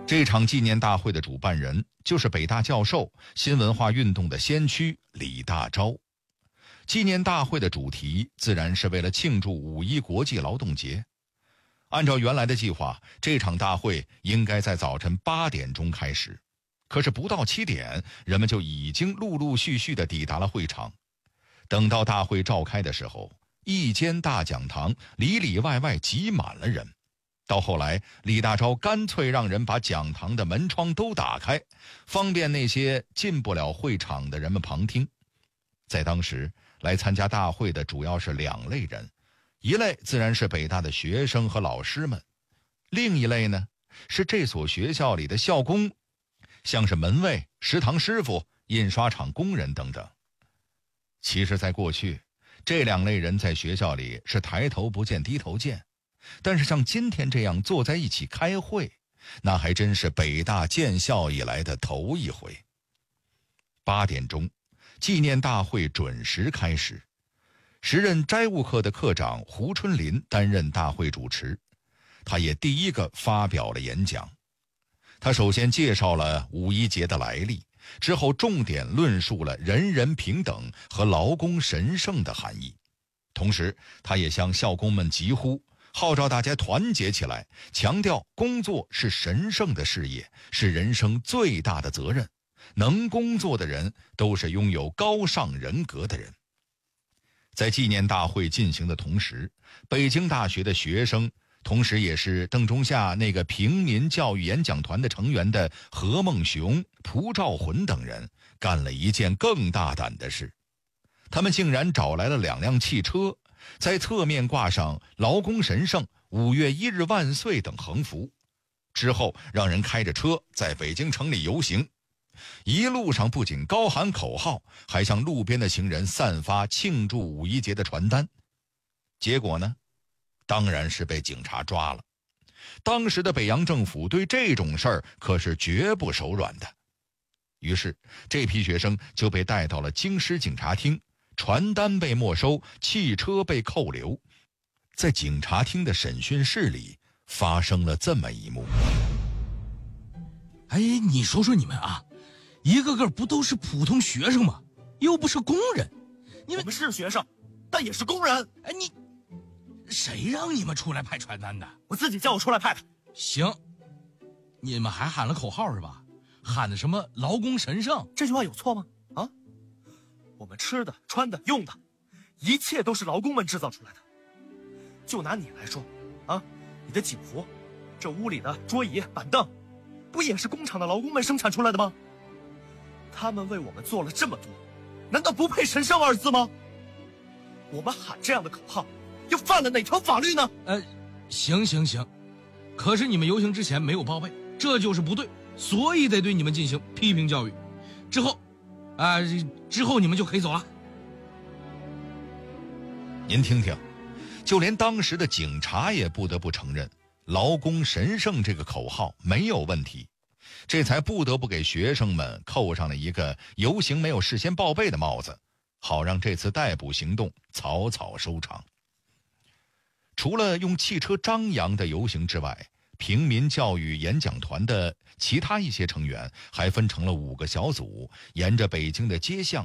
这场纪念大会的主办人就是北大教授、新文化运动的先驱李大钊。纪念大会的主题自然是为了庆祝5·1国际劳动节。按照原来的计划，这场大会应该在早晨8点钟开始，可是不到7点，人们就已经陆陆续续地抵达了会场。等到大会召开的时候，一间大讲堂里里外外挤满了人。到后来，李大钊干脆让人把讲堂的门窗都打开，方便那些进不了会场的人们旁听。在当时，来参加大会的主要是2类人，一类自然是北大的学生和老师们，另一类呢是这所学校里的校工，像是门卫、食堂师傅、印刷厂工人等等。其实在过去，这2类人在学校里是抬头不见低头见，但是像今天这样坐在一起开会，那还真是北大建校以来的头一回。8点钟，纪念大会准时开始。时任斋务课的课长胡春林担任大会主持，他也第一个发表了演讲。他首先介绍了5·1节的来历，之后重点论述了人人平等和劳工神圣的含义。同时，他也向校工们疾呼，号召大家团结起来，强调工作是神圣的事业，是人生最大的责任。能工作的人都是拥有高尚人格的人。在纪念大会进行的同时，北京大学的学生，同时也是邓中夏那个平民教育演讲团的成员的何孟雄、蒲兆浑等人，干了一件更大胆的事。他们竟然找来了2辆汽车，在侧面挂上劳工神圣、5月1日万岁等横幅，之后让人开着车在北京城里游行。一路上不仅高喊口号，还向路边的行人散发庆祝5·1节的传单。结果呢，当然是被警察抓了。当时的北洋政府对这种事儿可是绝不手软的。于是这批学生就被带到了京师警察厅，传单被没收，汽车被扣留。在警察厅的审讯室里发生了这么一幕。 哎，你说说你们啊，一个个不都是普通学生吗？又不是工人。 我们是学生，但也是工人。 哎，谁让你们出来派传单的？ 我自己叫我出来派的。 行，你们还喊了口号是吧？喊的什么劳工神圣？ 这句话有错吗？啊，我们吃的、穿的、用的，一切都是劳工们制造出来的。就拿你来说，啊，你的警服，这屋里的桌椅、板凳，不也是工厂的劳工们生产出来的吗？他们为我们做了这么多，难道不配神圣2字吗？我们喊这样的口号，又犯了哪条法律呢？ 行，可是你们游行之前没有报备，这就是不对，所以得对你们进行批评教育。之后你们就可以走了。 您听听，就连当时的警察也不得不承认，劳工神圣这个口号没有问题，这才不得不给学生们扣上了一个游行没有事先报备的帽子，好让这次逮捕行动草草收场。除了用汽车张扬的游行之外，平民教育演讲团的其他一些成员还分成了5个小组，沿着北京的街巷